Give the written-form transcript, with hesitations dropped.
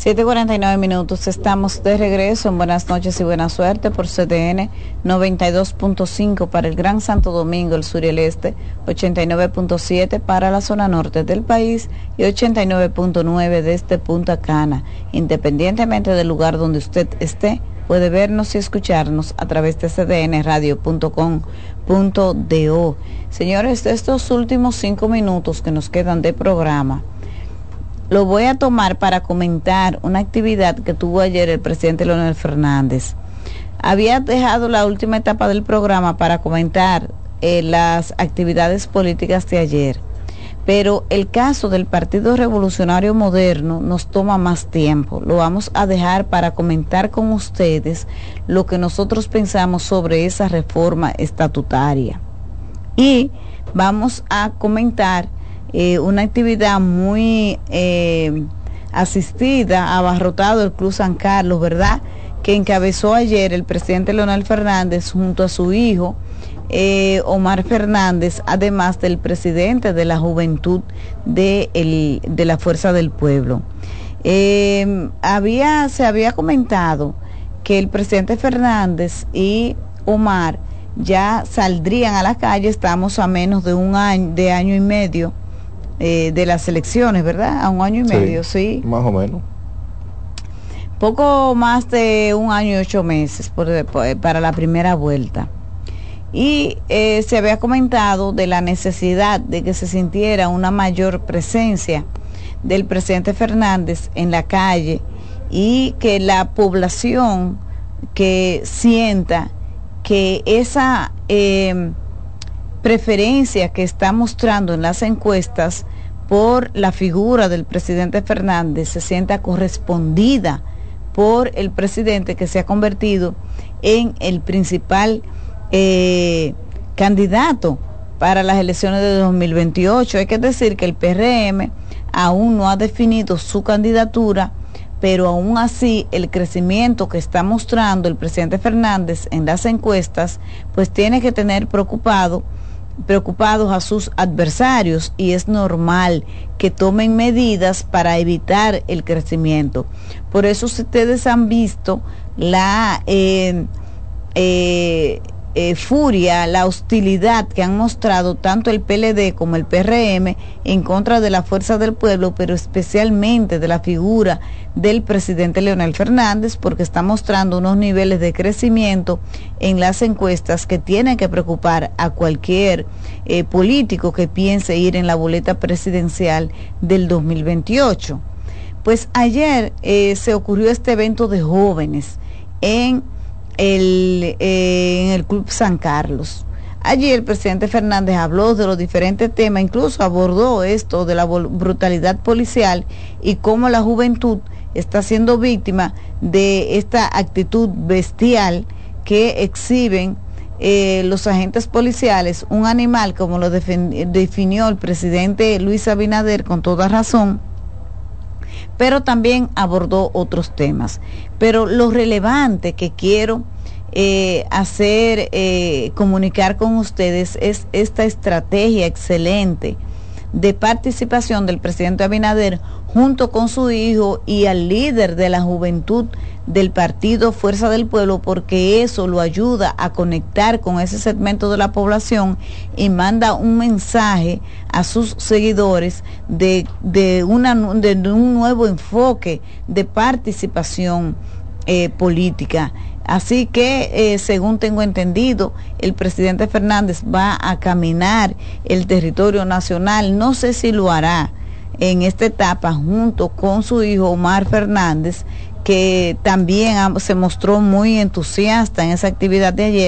7:49, estamos de regreso en Buenas noches y buena suerte por CDN 92.5 para el Gran Santo Domingo, el sur y el este, 89.7 para la zona norte del país y 89.9 desde Punta Cana. Independientemente del lugar donde usted esté, puede vernos y escucharnos a través de cdnradio.com.do. Señores, estos últimos 5 minutos que nos quedan de programa, lo voy a tomar para comentar una actividad que tuvo ayer el presidente Leonel Fernández. Había dejado la última etapa del programa para comentar las actividades políticas de ayer, pero el caso del Partido Revolucionario Moderno nos toma más tiempo. Lo vamos a dejar para comentar con ustedes lo que nosotros pensamos sobre esa reforma estatutaria. Y vamos a comentar una actividad muy asistida, abarrotado el Club San Carlos, ¿verdad?, que encabezó ayer el presidente Leonel Fernández junto a su hijo Omar Fernández, además del presidente de la Juventud de la Fuerza del Pueblo. Se había comentado que el presidente Fernández y Omar ya saldrían a la calle. Estamos a menos de año y medio de las elecciones, ¿verdad? A un año y medio, sí. Más o menos. Poco más de 1 año y 8 meses para la primera vuelta. Y se había comentado de la necesidad de que se sintiera una mayor presencia del presidente Fernández en la calle y que la población que sienta que esa preferencia que está mostrando en las encuestas por la figura del presidente Fernández se sienta correspondida por el presidente, que se ha convertido en el principal candidato para las elecciones de 2028. Hay que decir que el PRM aún no ha definido su candidatura, pero aún así el crecimiento que está mostrando el presidente Fernández en las encuestas, pues tiene que tener preocupados a sus adversarios, y es normal que tomen medidas para evitar el crecimiento. Por eso ustedes han visto la furia, la hostilidad que han mostrado tanto el PLD como el PRM en contra de la Fuerza del Pueblo, pero especialmente de la figura del presidente Leonel Fernández, porque está mostrando unos niveles de crecimiento en las encuestas que tienen que preocupar a cualquier político que piense ir en la boleta presidencial del 2028. Pues ayer se ocurrió este evento de jóvenes en el Club San Carlos. Allí el presidente Fernández habló de los diferentes temas, incluso abordó esto de la brutalidad policial y cómo la juventud está siendo víctima de esta actitud bestial que exhiben los agentes policiales, un animal, como lo definió el presidente Luis Abinader con toda razón, pero también abordó otros temas. Pero lo relevante que quiero comunicar con ustedes es esta estrategia excelente de participación del presidente Abinader junto con su hijo y al líder de la juventud del partido Fuerza del Pueblo, porque eso lo ayuda a conectar con ese segmento de la población y manda un mensaje a sus seguidores de un nuevo enfoque de participación política. Así que, según tengo entendido, el presidente Fernández va a caminar el territorio nacional. No sé si lo hará en esta etapa junto con su hijo Omar Fernández, que también se mostró muy entusiasta en esa actividad de ayer.